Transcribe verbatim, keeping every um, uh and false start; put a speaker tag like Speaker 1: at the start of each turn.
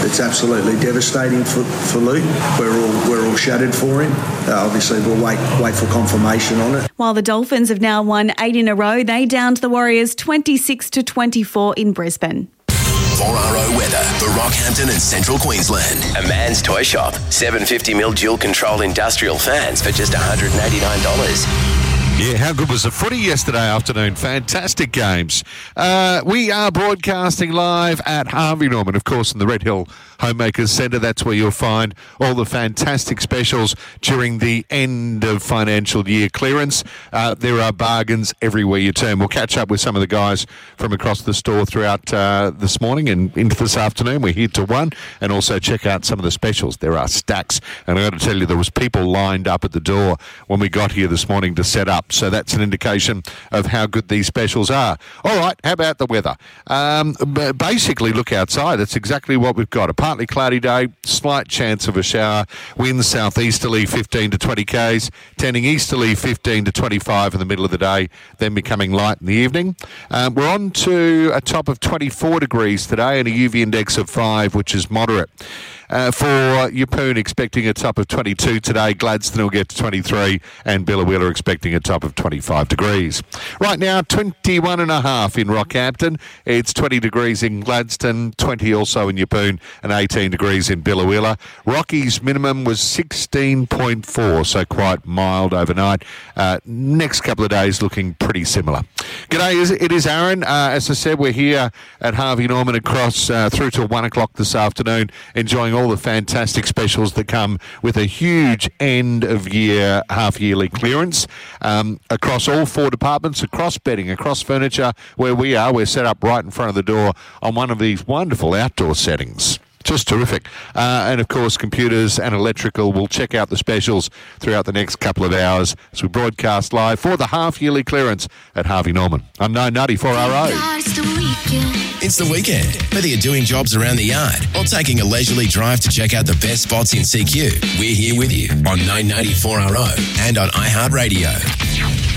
Speaker 1: it's absolutely devastating for, for Luke. We're all we're all shattered for him. Uh, obviously, we'll wait wait for confirmation on it.
Speaker 2: While the Dolphins have now won eight in a row, they downed the Warriors twenty-six to twenty-four in Brisbane.
Speaker 3: four R O weather for Rockhampton and Central Queensland. A Man's Toy Shop. seven hundred fifty millimeter dual-control industrial fans for just one hundred eighty-nine dollars.
Speaker 4: Yeah, how good was the footy yesterday afternoon? Fantastic games. Uh, we are broadcasting live at Harvey Norman, of course, in the Red Hill Homemakers Centre. That's where you'll find all the fantastic specials during the end of financial year clearance. Uh, there are bargains everywhere you turn. We'll catch up with some of the guys from across the store throughout uh, this morning and into this afternoon. We're here till one, and also check out some of the specials. There are stacks, and I've got to tell you, there was people lined up at the door when we got here this morning to set up. So that's an indication of how good these specials are. All right, how about the weather? Um, b- basically, look outside. That's exactly what we've got. A partly cloudy day, slight chance of a shower. Winds southeasterly fifteen to twenty kays, tending easterly fifteen to twenty-five in the middle of the day, then becoming light in the evening. Um, we're on to a top of twenty-four degrees today and a U V index of five, which is moderate. Uh, for Yeppoon, expecting a top of twenty-two today. Gladstone will get to twenty-three, and Billawheeler are expecting a top of twenty-five degrees. Right now, twenty-one and a half in Rockhampton. It's twenty degrees in Gladstone, twenty also in Yeppoon, and eighteen degrees in Billawheeler. Rocky's minimum was sixteen point four, so quite mild overnight. Uh, next couple of days looking pretty similar. G'day, it is Aaron. Uh, as I said, we're here at Harvey Norman across uh, through till one o'clock this afternoon, enjoying all the fantastic specials that come with a huge end-of-year, half-yearly clearance um, across all four departments, across bedding, across furniture. Where we are, we're set up right in front of the door on one of these wonderful outdoor settings. Just terrific. Uh, and, of course, computers and electrical. We'll check out the specials throughout the next couple of hours as we broadcast live for the half-yearly clearance at Harvey Norman. I'm nine ninety four R O.
Speaker 3: It's the weekend. Whether you're doing jobs around the yard or taking a leisurely drive to check out the best spots in C Q, we're here with you on nine ninety four R O and on iHeartRadio.